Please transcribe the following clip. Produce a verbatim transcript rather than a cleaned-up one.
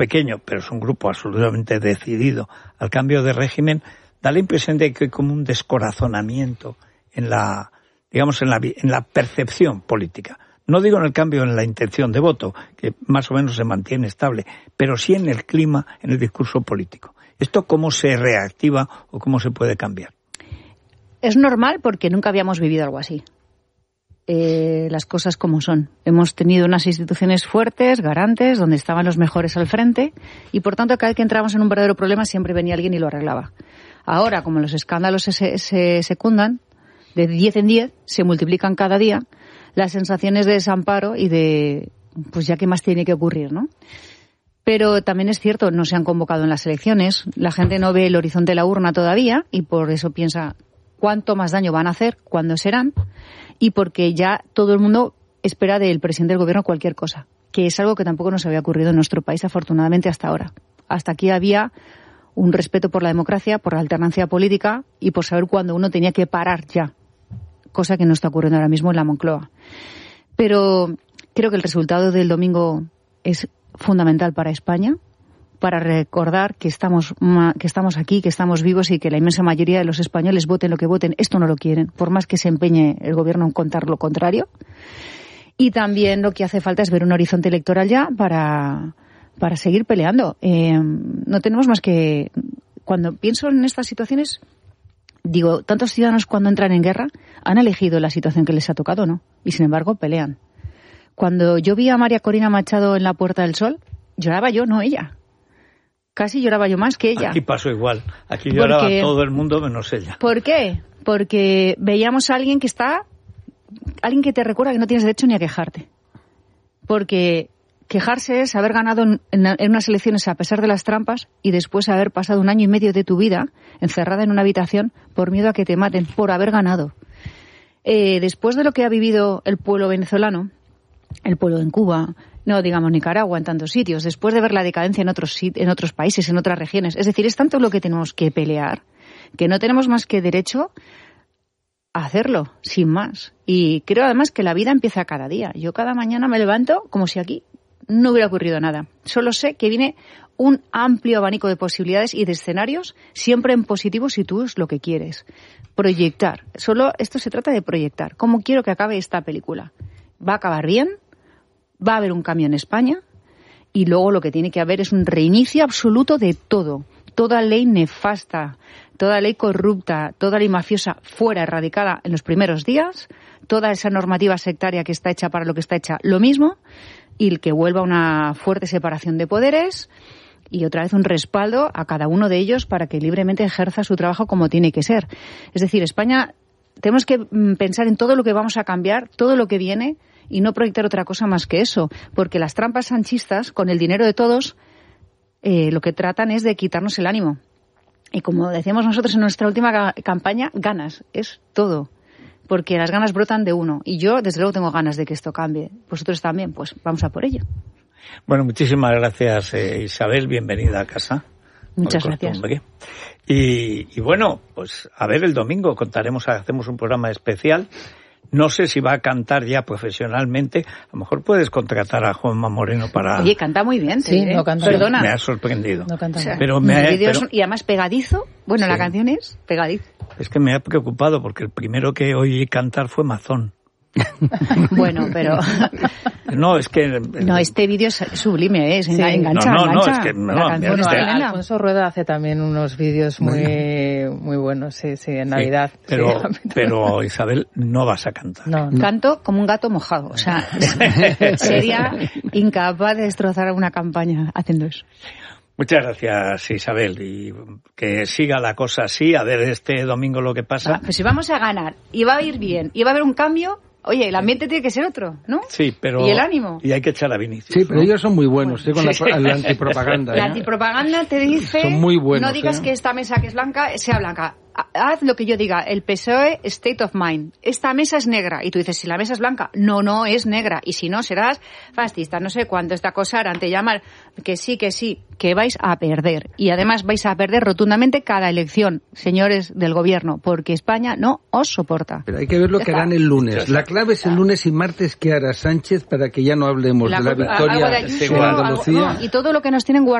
pequeño, pero es un grupo absolutamente decidido al cambio de régimen, da la impresión de que hay como un descorazonamiento en la, digamos, en la, en la percepción política. No digo en el cambio en la intención de voto, que más o menos se mantiene estable, pero sí en el clima, en el discurso político. ¿Esto cómo se reactiva o cómo se puede cambiar? Es normal porque nunca habíamos vivido algo así. Eh, las cosas como son. Hemos tenido unas instituciones fuertes, garantes, donde estaban los mejores al frente, y por tanto cada vez que entrábamos en un verdadero problema siempre venía alguien y lo arreglaba. Ahora, como los escándalos se, se secundan, de diez en diez, se multiplican cada día, las sensaciones de desamparo y de, pues ya qué más tiene que ocurrir, ¿no? Pero también es cierto, no se han convocado en las elecciones, la gente no ve el horizonte de la urna todavía y por eso piensa cuánto más daño van a hacer, cuándo serán, y porque ya todo el mundo espera del presidente del gobierno cualquier cosa, que es algo que tampoco nos había ocurrido en nuestro país, afortunadamente, hasta ahora. Hasta aquí había un respeto por la democracia, por la alternancia política y por saber cuándo uno tenía que parar ya, cosa que no está ocurriendo ahora mismo en la Moncloa. Pero creo que el resultado del domingo es fundamental para España, para recordar que estamos que estamos aquí, que estamos vivos y que la inmensa mayoría de los españoles, voten lo que voten, esto no lo quieren, por más que se empeñe el gobierno en contar lo contrario. Y también lo que hace falta es ver un horizonte electoral ya para, para seguir peleando. Eh, no tenemos más que... Cuando pienso en estas situaciones, digo, tantos ciudadanos cuando entran en guerra han elegido la situación que les ha tocado, ¿no? Y sin embargo pelean. Cuando yo vi a María Corina Machado en la Puerta del Sol, lloraba yo, no ella. Casi lloraba yo más que ella. Aquí pasó igual. Aquí lloraba Porque, todo el mundo menos ella. ¿Por qué? Porque veíamos a alguien que está... Alguien que te recuerda que no tienes derecho ni a quejarte. Porque quejarse es haber ganado en, en, en unas elecciones a pesar de las trampas y después haber pasado un año y medio de tu vida encerrada en una habitación por miedo a que te maten, por haber ganado. Eh, después de lo que ha vivido el pueblo venezolano, el pueblo en Cuba... No, digamos, Nicaragua, en tantos sitios, después de ver la decadencia en otros, en otros países, en otras regiones. Es decir, es tanto lo que tenemos que pelear que no tenemos más que derecho a hacerlo, sin más. Y creo además que la vida empieza cada día. Yo cada mañana me levanto como si aquí no hubiera ocurrido nada. Solo sé que viene un amplio abanico de posibilidades y de escenarios, siempre en positivo si tú es lo que quieres. Proyectar. Solo esto se trata de proyectar. ¿Cómo quiero que acabe esta película? ¿Va a acabar bien? Va a haber un cambio en España y luego lo que tiene que haber es un reinicio absoluto de todo. Toda ley nefasta, toda ley corrupta, toda ley mafiosa fuera, erradicada en los primeros días, toda esa normativa sectaria que está hecha para lo que está hecha, lo mismo, y que vuelva una fuerte separación de poderes y otra vez un respaldo a cada uno de ellos para que libremente ejerza su trabajo como tiene que ser. Es decir, España, tenemos que pensar en todo lo que vamos a cambiar, todo lo que viene, y no proyectar otra cosa más que eso, porque las trampas sanchistas, con el dinero de todos, eh, lo que tratan es de quitarnos el ánimo. Y como decíamos nosotros en nuestra última ca- campaña, ganas, es todo, porque las ganas brotan de uno. Y yo, desde luego, tengo ganas de que esto cambie. Vosotros también, pues vamos a por ello. Bueno, muchísimas gracias, eh, Isabel, bienvenida a casa. Muchas gracias. Y, y bueno, pues a ver el domingo, contaremos, hacemos un programa especial. No sé si va a cantar ya profesionalmente. A lo mejor puedes contratar a Juanma Moreno para... Oye, canta muy bien. Sí, ¿eh? no canta. Perdona. Me ha sorprendido. No canta. O sea, pero me ha, pero... son, y además pegadizo. Bueno, sí. La canción es pegadizo. Es que me ha preocupado porque el primero que oí cantar fue Mazón. Bueno, pero... No, es que... No, este vídeo es sublime, ¿eh? Es sí. engancha, no, no, engancha. No, es que... No, la canción bueno, está Alfonso Rueda hace también unos vídeos muy, muy, muy buenos, sí, sí, en Navidad. Sí, pero, sí. pero, Isabel, no vas a cantar. No, no. Canto como un gato mojado. O sea, sería incapaz de destrozar una campaña haciendo eso. Muchas gracias, Isabel, y que siga la cosa así, a ver este domingo lo que pasa. Ah, pues si vamos a ganar, y va a ir bien, y va a haber un cambio, oye, el ambiente tiene que ser otro, ¿no? Sí, pero... Y el ánimo. Y hay que echar a Vinicius. Sí, pero ¿no? ellos son muy buenos, ¿eh? Con la, la antipropaganda. La ¿eh? antipropaganda te dice, son muy buenos, no digas ¿eh? que esta mesa que es blanca sea blanca. haz lo que yo diga, el P S O E State of Mind. Esta mesa es negra. Y tú dices, si la mesa es blanca, no, no es negra. Y si no, serás fascista, no sé cuánto, te acosarán, te llaman, que sí, que sí, que vais a perder. Y además vais a perder rotundamente cada elección, señores del gobierno, porque España no os soporta. Pero hay que ver lo que harán el lunes. La clave es el lunes y martes que hará Sánchez para que ya no hablemos la, de la victoria de Andalucía. No, y todo lo que nos tienen guardado.